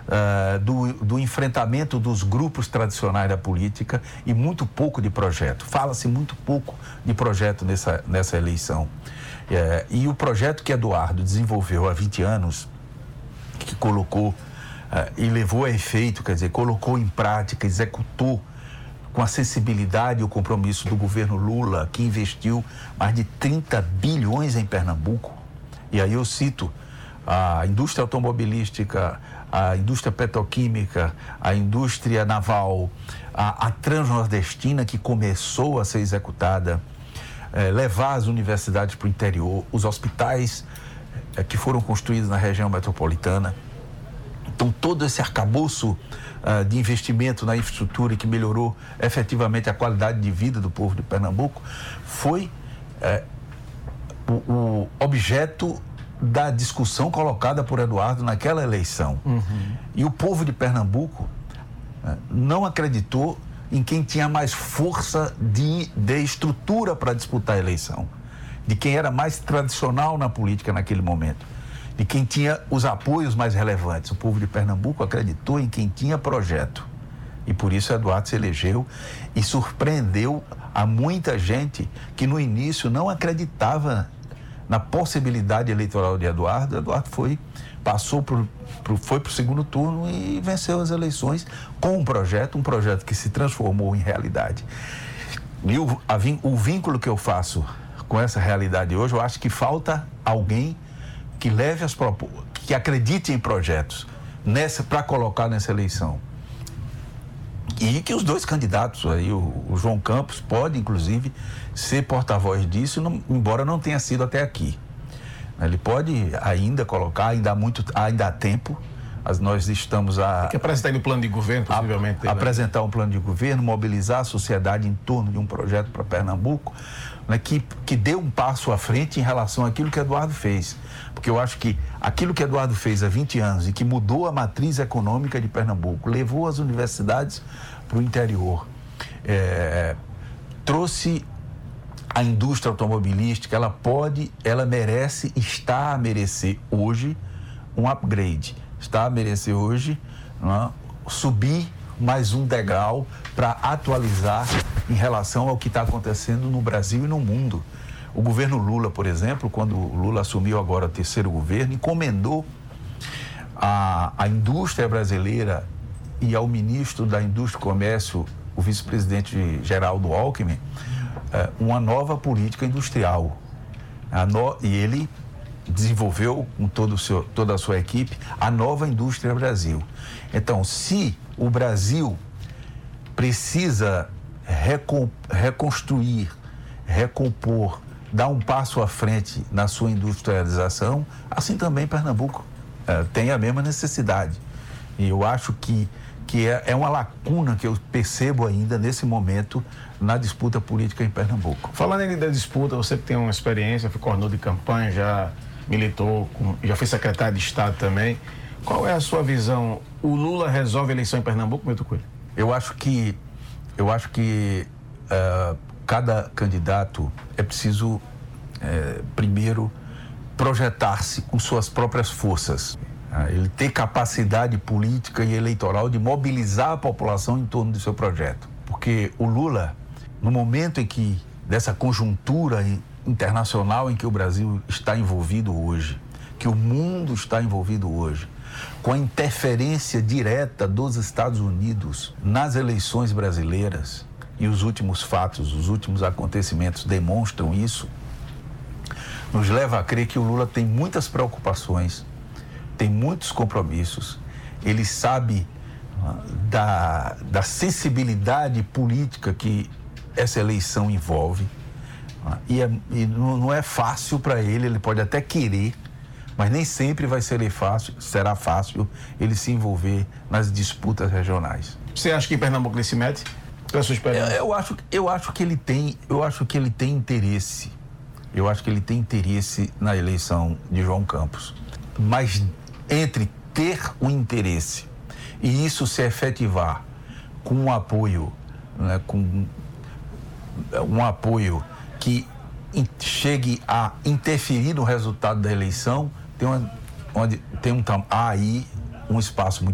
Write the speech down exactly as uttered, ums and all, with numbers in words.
uh, do, do enfrentamento dos grupos tradicionais da política e muito pouco de projeto. Fala-se muito pouco de projeto nessa, nessa eleição. É, e o projeto que Eduardo desenvolveu há vinte anos, que colocou uh, e levou a efeito, quer dizer, colocou em prática, executou com a sensibilidade e o compromisso do governo Lula, que investiu mais de trinta bilhões em Pernambuco. E aí eu cito a indústria automobilística, a indústria petroquímica, a indústria naval, a, a transnordestina que começou a ser executada, é, levar as universidades para o interior, os hospitais é, que foram construídos na região metropolitana. Então, todo esse arcabouço uh, de investimento na infraestrutura que melhorou efetivamente a qualidade de vida do povo de Pernambuco foi uh, o, o objeto da discussão colocada por Eduardo naquela eleição. Uhum. E o povo de Pernambuco uh, não acreditou em quem tinha mais força de, de estrutura para disputar a eleição, de quem era mais tradicional na política naquele momento, de quem tinha os apoios mais relevantes. O povo de Pernambuco acreditou em quem tinha projeto. E por isso Eduardo se elegeu e surpreendeu a muita gente que no início não acreditava na possibilidade eleitoral de Eduardo. Eduardo foi, passou pro, pro, foi para o segundo turno e venceu as eleições com um projeto, um projeto que se transformou em realidade. E o, a, o vínculo que eu faço com essa realidade hoje, eu acho que falta alguém que leve as propostas, que acredite em projetos nessa, para colocar nessa eleição. E que os dois candidatos aí, o, o João Campos pode, inclusive, ser porta-voz disso, não, embora não tenha sido até aqui. Ele pode ainda colocar, ainda há, muito, ainda há tempo. As, nós estamos a... Tem que apresentar no plano de governo, possivelmente. A, apresentar um plano de governo, mobilizar a sociedade em torno de um projeto para Pernambuco, né, que, que dê um passo à frente em relação àquilo que Eduardo fez. Porque eu acho que aquilo que Eduardo fez há vinte anos e que mudou a matriz econômica de Pernambuco, levou as universidades para o interior, é, trouxe a indústria automobilística, ela pode, ela merece, está a merecer hoje um upgrade, está a merecer hoje, né, subir mais um degrau para atualizar em relação ao que está acontecendo no Brasil e no mundo. O governo Lula, por exemplo, quando o Lula assumiu agora o terceiro governo, encomendou a, a indústria brasileira e ao ministro da Indústria e Comércio, o vice-presidente Geraldo Alckmin, eh, uma nova política industrial. A no, e ele desenvolveu com todo o seu, toda a sua equipe a nova indústria Brasil. Então, se o Brasil precisa recon, reconstruir, recompor, dar um passo à frente na sua industrialização, assim também Pernambuco eh, tem a mesma necessidade. E eu acho que, que é, é uma lacuna que eu percebo ainda nesse momento na disputa política em Pernambuco. Falando ainda da disputa, você que tem uma experiência, foi coordenador de campanha, já militou, com, já foi secretário de Estado também. Qual é a sua visão? O Lula resolve a eleição em Pernambuco, Milton Coelho? Eu acho que, eu acho que uh, cada candidato é preciso, é, primeiro, projetar-se com suas próprias forças. Ele ter capacidade política e eleitoral de mobilizar a população em torno do seu projeto. Porque o Lula, no momento em que, dessa conjuntura internacional em que o Brasil está envolvido hoje, que o mundo está envolvido hoje, com a interferência direta dos Estados Unidos nas eleições brasileiras, e os últimos fatos, os últimos acontecimentos demonstram isso, nos leva a crer que o Lula tem muitas preocupações, tem muitos compromissos, ele sabe uh, da, da sensibilidade política que essa eleição envolve, uh, e, é, e não, não é fácil para ele, ele pode até querer, mas nem sempre vai ser fácil, será fácil ele se envolver nas disputas regionais. Você acha que em Pernambuco ele se mete? Pela sua experiência? Eu, eu, acho, eu acho que ele tem, eu acho que ele tem interesse, eu acho que ele tem interesse na eleição de João Campos, mas entre ter um interesse e isso se efetivar com um apoio, né, com um apoio que chegue a interferir no resultado da eleição, tem, uma, onde, tem um, há aí um espaço muito